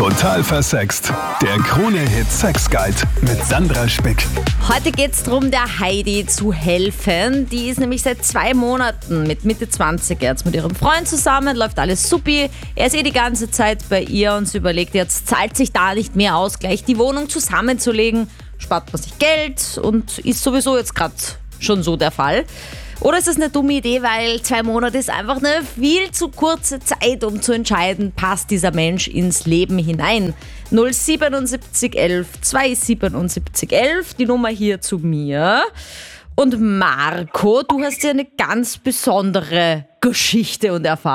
Total versext. Der Krone-Hit Sex Guide mit Sandra Spick. Heute geht es darum, der Heidi zu helfen. Die ist nämlich seit 2 Monaten mit Mitte 20 jetzt mit ihrem Freund zusammen, läuft alles supi. Er ist die ganze Zeit bei ihr und sie überlegt jetzt, zahlt sich da nicht mehr aus, gleich die Wohnung zusammenzulegen, spart man sich Geld und ist sowieso jetzt gerade schon so der Fall. Oder ist das eine dumme Idee, weil 2 Monate ist einfach eine viel zu kurze Zeit, um zu entscheiden, passt dieser Mensch ins Leben hinein. 07711 27711, die Nummer hier zu mir. Und Marco, du hast ja eine ganz besondere Geschichte und Erfahrung.